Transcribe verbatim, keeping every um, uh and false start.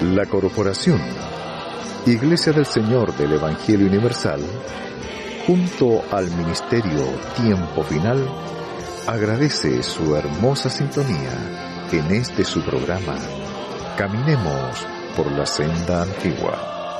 La Corporación Iglesia del Señor del Evangelio Universal, junto al Ministerio Tiempo Final, agradece su hermosa sintonía en este su programa, Caminemos por la Senda Antigua.